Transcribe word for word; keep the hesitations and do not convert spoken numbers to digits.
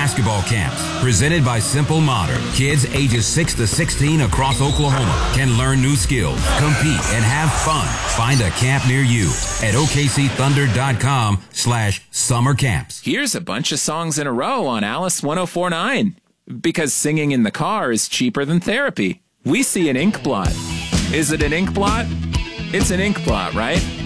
basketball camps presented by Simple Modern. Kids ages six to sixteen across Oklahoma can learn new skills, compete, and have fun. Find a camp near you at O K C Thunder dot com slash summer camps. Here's a bunch of songs in a row on Alice one oh four point nine. Because singing in the car is cheaper than therapy. We see an ink blot. Is it an ink blot? It's an ink blot, right?